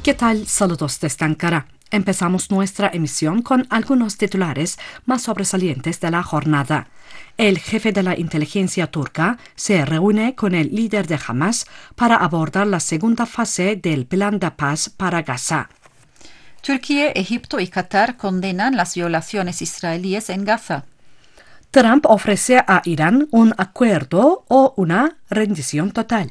¿Qué tal? Saludos desde Ankara. Empezamos nuestra emisión con algunos titulares más sobresalientes de la jornada. El jefe de la inteligencia turca se reúne con el líder de Hamas para abordar la segunda fase del plan de paz para Gaza. Turquía, Egipto y Qatar condenan las violaciones israelíes en Gaza. Trump ofrece a Irán un acuerdo o una rendición total.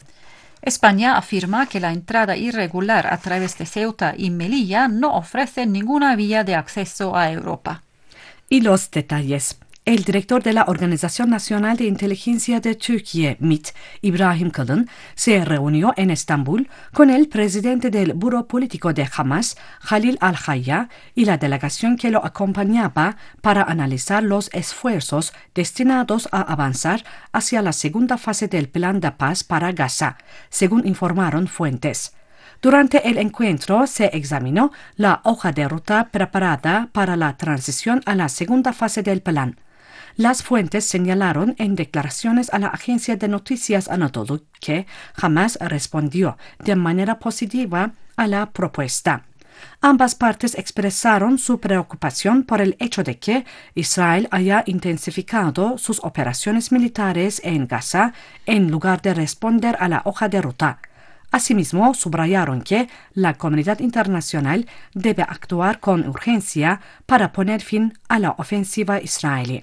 España afirma que la entrada irregular a través de Ceuta y Melilla no ofrece ninguna vía de acceso a Europa. Y los detalles. El director de la Organización Nacional de Inteligencia de Turquía, MİT, İbrahim Kalın, se reunió en Estambul con el presidente del Buró Político de Hamas, Khalil al-Hayya, y la delegación que lo acompañaba para analizar los esfuerzos destinados a avanzar hacia la segunda fase del plan de paz para Gaza, según informaron fuentes. Durante el encuentro se examinó la hoja de ruta preparada para la transición a la segunda fase del plan. Las fuentes señalaron en declaraciones a la agencia de noticias Anadolu que Hamas respondió de manera positiva a la propuesta. Ambas partes expresaron su preocupación por el hecho de que Israel haya intensificado sus operaciones militares en Gaza en lugar de responder a la hoja de ruta. Asimismo, subrayaron que la comunidad internacional debe actuar con urgencia para poner fin a la ofensiva israelí.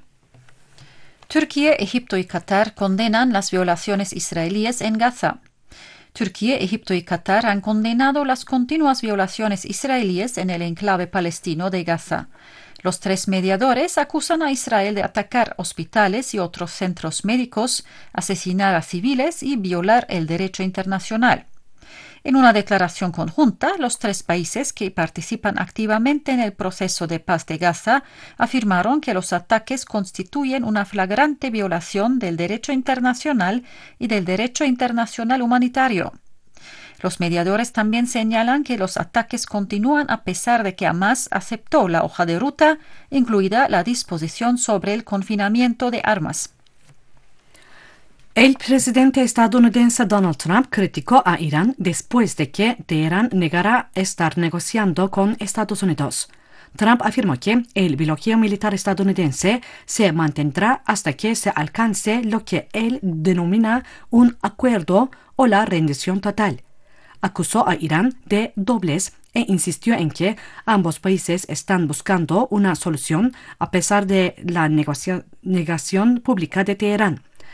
Turquía, Egipto y Qatar condenan las violaciones israelíes en Gaza. Turquía, Egipto y Qatar han condenado las continuas violaciones israelíes en el enclave palestino de Gaza. Los tres mediadores acusan a Israel de atacar hospitales y otros centros médicos, asesinar a civiles y violar el derecho internacional. En una declaración conjunta, los tres países que participan activamente en el proceso de paz de Gaza afirmaron que los ataques constituyen una flagrante violación del derecho internacional y del derecho internacional humanitario. Los mediadores también señalan que los ataques continúan a pesar de que Hamas aceptó la hoja de ruta, incluida la disposición sobre el confinamiento de armas. El presidente estadounidense Donald Trump criticó a Irán después de que Teherán negara estar negociando con Estados Unidos. Trump afirmó que el bloqueo militar estadounidense se mantendrá hasta que se alcance lo que él denomina un acuerdo o la rendición total. Acusó a Irán de doblez e insistió en que ambos países están buscando una solución a pesar de la negación pública de Teherán.